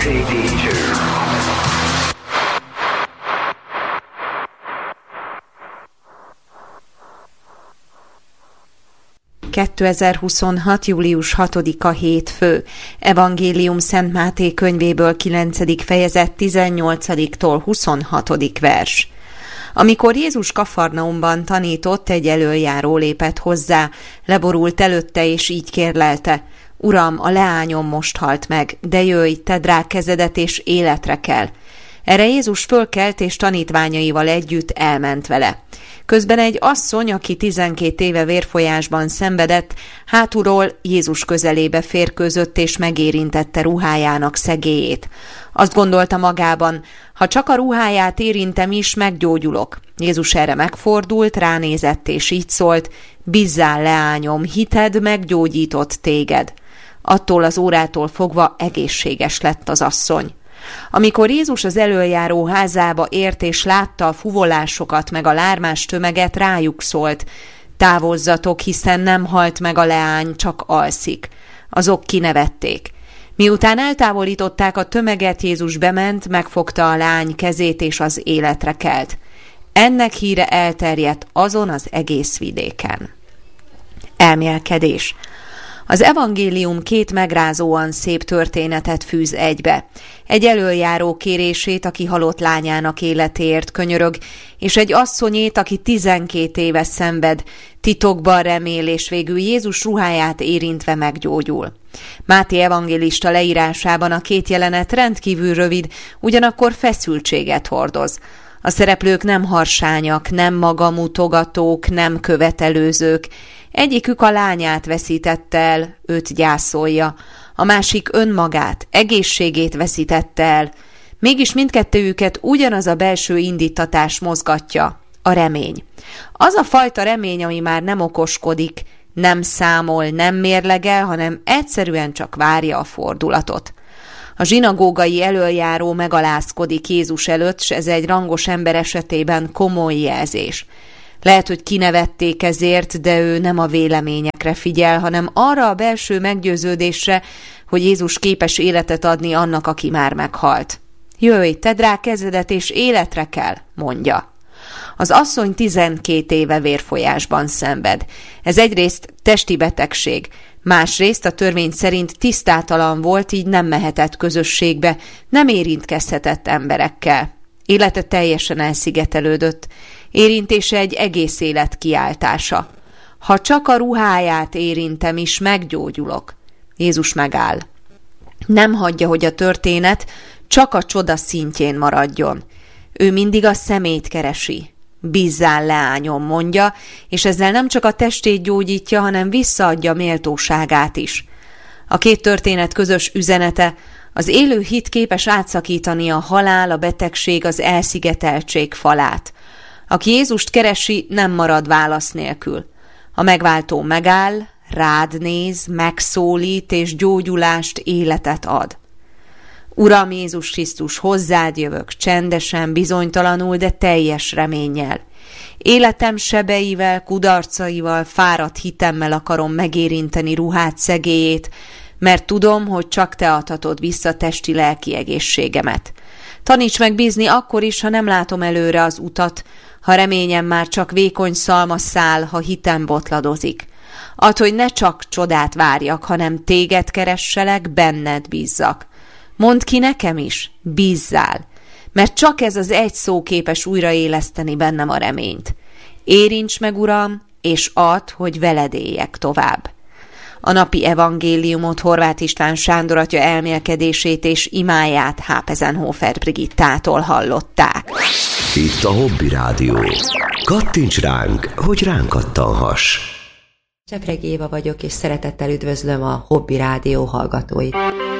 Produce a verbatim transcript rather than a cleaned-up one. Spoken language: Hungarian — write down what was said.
kétezer-huszonhat. július hatodika hétfő. Evangélium Szent Máté könyvéből kilencedik fejezet tizennyolcadiktól huszonhatodik vers. Amikor Jézus Kafarnaumban tanított, egy elöljáró lépett hozzá, leborult előtte és így kérlelte: Uram, a leányom most halt meg, de jöjj, tedd rá kezedet és életre kell. Erre Jézus fölkelt és tanítványaival együtt elment vele. Közben egy asszony, aki tizenkét éve vérfolyásban szenvedett, hátulról Jézus közelébe férkőzött és megérintette ruhájának szegélyét. Azt gondolta magában, ha csak a ruháját érintem is, meggyógyulok. Jézus erre megfordult, ránézett és így szólt: Bízzál, leányom, hited meggyógyított téged. Attól az órától fogva egészséges lett az asszony. Amikor Jézus az elöljáró házába ért és látta a fuvolásokat meg a lármás tömeget, rájuk szólt: Távozzatok, hiszen nem halt meg a leány, csak alszik. Azok kinevették. Miután eltávolították a tömeget, Jézus bement, megfogta a lány kezét és az életre kelt. Ennek híre elterjedt azon az egész vidéken. Elmélkedés. Az evangélium két megrázóan szép történetet fűz egybe. Egy elöljáró kérését, aki halott lányának életéért könyörög, és egy asszonyét, aki tizenkét éve szenved, titokban remél, és végül Jézus ruháját érintve meggyógyul. Máté evangélista leírásában a két jelenet rendkívül rövid, ugyanakkor feszültséget hordoz. A szereplők nem harsányak, nem magamutogatók, nem követelőzők. Egyikük a lányát veszítette el, őt gyászolja, a másik önmagát, egészségét veszítette el. Mégis mindkettőjüket ugyanaz a belső indítatás mozgatja, a remény. Az a fajta remény, ami már nem okoskodik, nem számol, nem mérlegel, hanem egyszerűen csak várja a fordulatot. A zsinagógai elöljáró megalázkodik Jézus előtt, s ez egy rangos ember esetében komoly jelzés. Lehet, hogy kinevették ezért, de ő nem a véleményekre figyel, hanem arra a belső meggyőződésre, hogy Jézus képes életet adni annak, aki már meghalt. Jöjj, tedd rá kezedet, és életre kell, mondja. Az asszony tizenkét éve vérfolyásban szenved. Ez egyrészt testi betegség, másrészt a törvény szerint tisztátalan volt, így nem mehetett közösségbe, nem érintkezhetett emberekkel. Élete teljesen elszigetelődött. Érintése egy egész élet kiáltása. Ha csak a ruháját érintem is, meggyógyulok. Jézus megáll. Nem hagyja, hogy a történet csak a csoda szintjén maradjon. Ő mindig a szemét keresi. Bízzál, leányom, mondja, és ezzel nem csak a testét gyógyítja, hanem visszaadja méltóságát is. A két történet közös üzenete: az élő hit képes átszakítani a halál, a betegség, az elszigeteltség falát. Aki Jézust keresi, nem marad válasz nélkül. A megváltó megáll, rád néz, megszólít és gyógyulást, életet ad. Uram Jézus Krisztus, hozzád jövök, csendesen, bizonytalanul, de teljes reménnyel. Életem sebeivel, kudarcaival, fáradt hitemmel akarom megérinteni ruhád szegélyét, mert tudom, hogy csak te adhatod vissza testi-lelki egészségemet. Taníts meg bízni akkor is, ha nem látom előre az utat, ha reményem már csak vékony szalmaszál, ha hitem botladozik. Add, hogy ne csak csodát várjak, hanem téged keresselek, benned bízzak. Mondd ki nekem is, bízzál, mert csak ez az egy szó képes újraéleszteni bennem a reményt. Érints meg, Uram, és add, hogy veled éljek tovább. A napi evangéliumot Horváth István Sándor atya elmélkedését és imáját Hápezenhofer Brigittától hallották. Itt a Hobby Rádió. Kattints ránk, hogy ránk kattanhass. Csepregi Éva vagyok, és szeretettel üdvözlöm a Hobby Rádió hallgatóit.